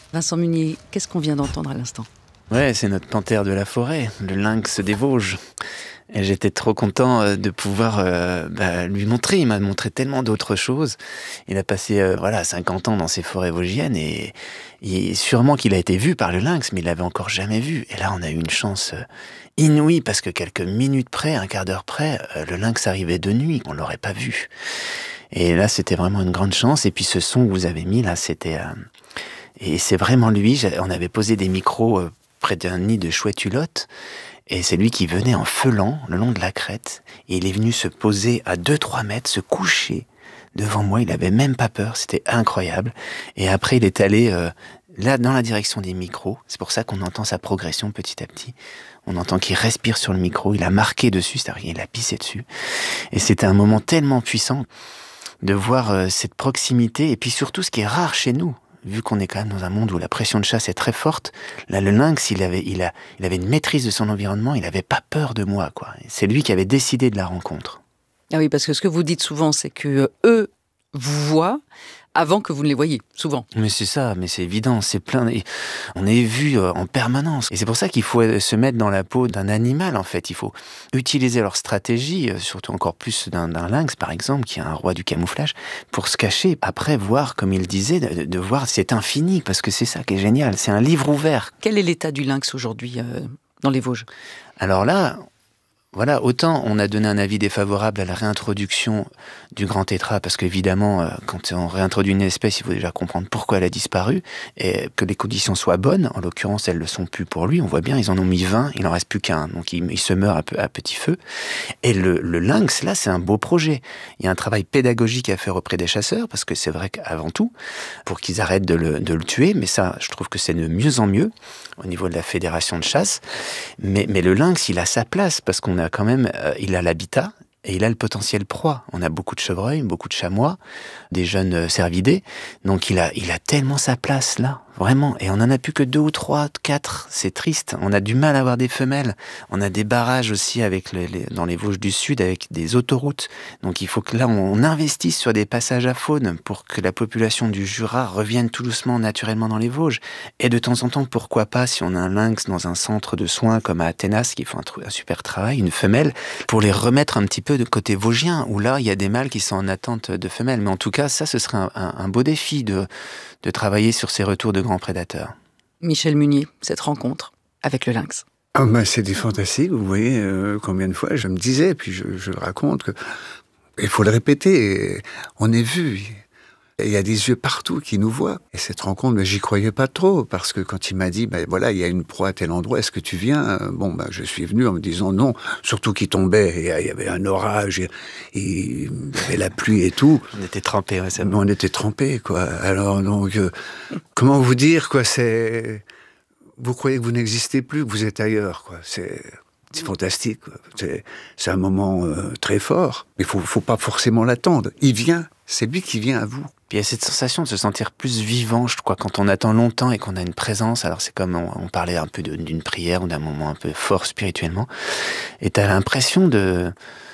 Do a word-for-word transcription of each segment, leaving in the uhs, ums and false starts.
Vincent Munier, qu'est-ce qu'on vient d'entendre à l'instant ? Ouais, c'est notre panthère de la forêt, le lynx des Vosges. Et j'étais trop content de pouvoir euh, bah, lui montrer. Il m'a montré tellement d'autres choses. Il a passé euh, voilà cinquante ans dans ces forêts vosgiennes et, et sûrement qu'il a été vu par le lynx, mais il l'avait encore jamais vu. Et là, on a eu une chance euh, inouïe parce que quelques minutes près, un quart d'heure près, euh, le lynx arrivait de nuit, on l'aurait pas vu. Et là, c'était vraiment une grande chance. Et puis ce son que vous avez mis là, c'était euh, et c'est vraiment lui. On avait posé des micros euh, près d'un nid de chouette hulotte. Et c'est lui qui venait en feulant le long de la crête. Et il est venu se poser à deux trois mètres, se coucher devant moi. Il avait même pas peur, c'était incroyable. Et après, il est allé euh, là dans la direction des micros. C'est pour ça qu'on entend sa progression petit à petit. On entend qu'il respire sur le micro. Il a marqué dessus, c'est-à-dire qu'il a pissé dessus. Et c'était un moment tellement puissant de voir euh, cette proximité. Et puis surtout, ce qui est rare chez nous, vu qu'on est quand même dans un monde où la pression de chasse est très forte, là, le lynx, il avait, il a, il avait une maîtrise de son environnement, il n'avait pas peur de moi, quoi. C'est lui qui avait décidé de la rencontre. Ah oui, parce que ce que vous dites souvent, c'est que eux vous voient avant que vous ne les voyiez, souvent. Mais c'est ça, mais c'est évident, c'est plein. On est vu en permanence. Et c'est pour ça qu'il faut se mettre dans la peau d'un animal, en fait. Il faut utiliser leur stratégie, surtout encore plus d'un, d'un lynx, par exemple, qui est un roi du camouflage, pour se cacher. Après, voir, comme il disait, de, de voir, c'est infini, parce que c'est ça qui est génial. C'est un livre ouvert. Quel est l'état du lynx aujourd'hui euh, dans les Vosges ? Alors là... Voilà, autant on a donné un avis défavorable à la réintroduction du grand tétras, parce qu'évidemment, quand on réintroduit une espèce, il faut déjà comprendre pourquoi elle a disparu, et que les conditions soient bonnes. En l'occurrence, elles ne le sont plus pour lui. On voit bien, ils en ont mis vingt, il n'en reste plus qu'un. Donc il, il se meurt à, peu, à petit feu. Et le, le lynx, là, c'est un beau projet. Il y a un travail pédagogique à faire auprès des chasseurs, parce que c'est vrai qu'avant tout, pour qu'ils arrêtent de le, de le tuer, mais ça, je trouve que c'est de mieux en mieux, au niveau de la fédération de chasse. Mais, mais le lynx, il a sa place, parce qu'on a quand même, euh, il a l'habitat et il a le potentiel proie. On a beaucoup de chevreuils, beaucoup de chamois, des jeunes euh, cervidés. Donc il a, il a tellement sa place là, vraiment. Et on en a plus que deux ou trois, quatre. C'est triste. On a du mal à avoir des femelles. On a des barrages aussi avec les, les, dans les Vosges du Sud avec des autoroutes. Donc il faut que là on investisse sur des passages à faune pour que la population du Jura revienne tout doucement, naturellement dans les Vosges. Et de temps en temps, pourquoi pas, si on a un lynx dans un centre de soins comme à Athénas, qui font un, un super travail, une femelle, pour les remettre un petit peu de côté vosgien, où là, il y a des mâles qui sont en attente de femelles. Mais en tout cas, ça, ce serait un, un, un beau défi de, de travailler sur ces retours de grands prédateurs. Michel Munier, cette rencontre avec le lynx. Ah ben, c'était fantastique, vous voyez euh, combien de fois je me disais, puis je, je raconte que il faut le répéter, on est vu. Il y a des yeux partout qui nous voient. Et cette rencontre, ben, j'y croyais pas trop, parce que quand il m'a dit, ben voilà, il y a une proie à tel endroit, est-ce que tu viens ? Bon, ben je suis venu en me disant non, surtout qu'il tombait, et il y avait un orage, et, et il y avait la pluie et tout. On était trempés, ouais, ça. Mais on était trempés, quoi. Alors donc, euh, comment vous dire, quoi, c'est, vous croyez que vous n'existez plus, que vous êtes ailleurs, quoi. C'est C'est fantastique, quoi. C'est, c'est un moment euh, très fort. Mais il faut, faut pas forcément l'attendre. Il vient, c'est lui qui vient à vous. Puis il y a cette sensation de se sentir plus vivant, je crois, quand on attend longtemps et qu'on a une présence. Alors c'est comme on, on parlait un peu de, d'une prière ou d'un moment un peu fort spirituellement. Et t'as l'impression de...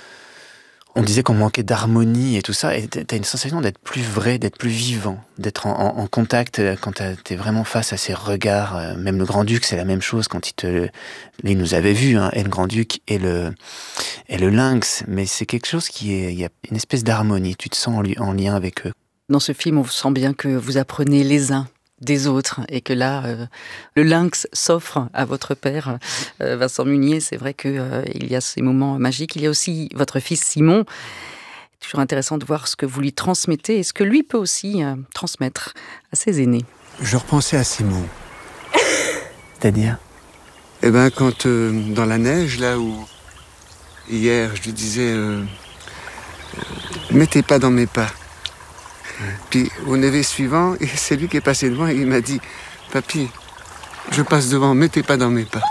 On disait qu'on manquait d'harmonie et tout ça, et t'as une sensation d'être plus vrai, d'être plus vivant, d'être en, en, en contact quand t'es vraiment face à ces regards. Même le Grand-Duc, c'est la même chose quand il te... Il nous avait vus, hein, et le Grand-Duc et le, et le lynx, mais c'est quelque chose qui est... Il y a une espèce d'harmonie, tu te sens en, en lien avec eux. Dans ce film, on sent bien que vous apprenez les uns des autres, et que là, euh, le lynx s'offre à votre père, euh, Vincent Munier. C'est vrai qu'il euh, y a ces moments magiques. Il y a aussi votre fils Simon. Toujours intéressant de voir ce que vous lui transmettez et ce que lui peut aussi euh, transmettre à ses aînés. Je repensais à Simon. C'est-à-dire ? Eh ben, quand euh, dans la neige, là où hier, je lui disais, euh, euh, mettez pas dans mes pas. Puis au navet suivant, c'est lui qui est passé devant et il m'a dit, papy, je passe devant, mettez pas dans mes pas.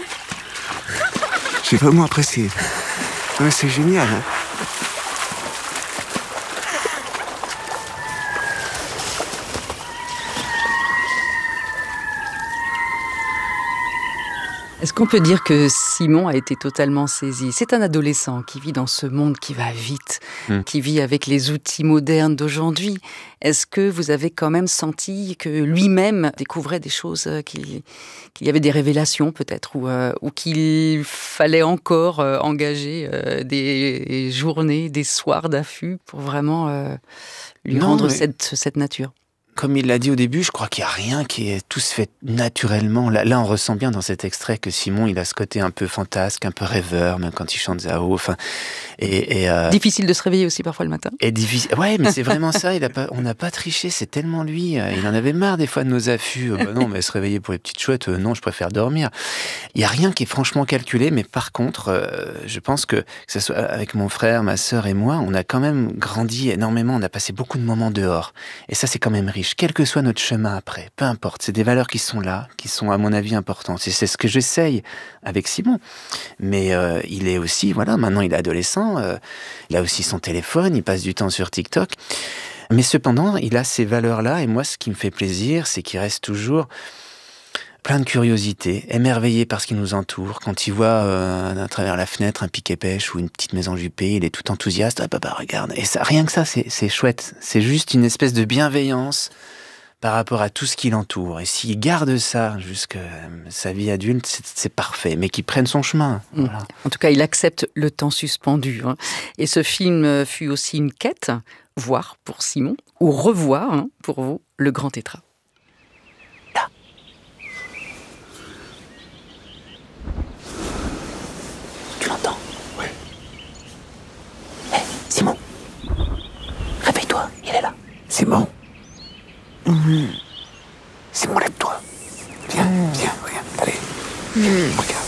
J'ai vraiment apprécié. Ouais, c'est génial, hein. Est-ce qu'on peut dire que Simon a été totalement saisi? C'est un adolescent qui vit dans ce monde qui va vite, mmh. qui vit avec les outils modernes d'aujourd'hui. Est-ce que vous avez quand même senti que lui-même découvrait des choses, qu'il, qu'il y avait des révélations peut-être, ou, euh, ou qu'il fallait encore euh, engager euh, des journées, des soirs d'affût pour vraiment euh, lui non, rendre mais... cette, cette nature? Comme il l'a dit au début, je crois qu'il n'y a rien qui est tout se fait naturellement. Là, là, on ressent bien dans cet extrait que Simon, il a ce côté un peu fantasque, un peu rêveur, même quand il chante Zao. Enfin, et, et euh, difficile de se réveiller aussi parfois le matin. Et difficile. Ouais, mais c'est vraiment ça. Il a pas, on n'a pas triché. C'est tellement lui. Il en avait marre des fois de nos affûts. Bah non, mais se réveiller pour les petites chouettes, euh, non, je préfère dormir. Il n'y a rien qui est franchement calculé. Mais par contre, euh, je pense que que ce soit avec mon frère, ma sœur et moi, on a quand même grandi énormément. On a passé beaucoup de moments dehors. Et ça, c'est quand même riche. Quel que soit notre chemin après, peu importe, c'est des valeurs qui sont là, qui sont à mon avis importantes. Et c'est ce que j'essaye avec Simon. Mais euh, il est aussi, voilà, maintenant il est adolescent, euh, il a aussi son téléphone, il passe du temps sur TikTok. Mais cependant, il a ces valeurs-là. Et moi, ce qui me fait plaisir, c'est qu'il reste toujours plein de curiosité, émerveillé par ce qui nous entoure. Quand il voit euh, à travers la fenêtre un piquet-pêche ou une petite maison jupée, il est tout enthousiaste. Ah papa, regarde. Et ça, rien que ça, c'est, c'est chouette. C'est juste une espèce de bienveillance par rapport à tout ce qui l'entoure. Et s'il garde ça jusqu'à sa vie adulte, c'est, c'est parfait. Mais qu'il prenne son chemin. Mmh. Voilà. En tout cas, il accepte le temps suspendu. Hein. Et ce film fut aussi une quête, voir pour Simon, ou revoir hein, pour vous, le grand tétra. Simon, réveille-toi, il est là. Simon. Mmh. Simon, lève-toi. Viens, viens, regarde, allez. Mmh. Regarde.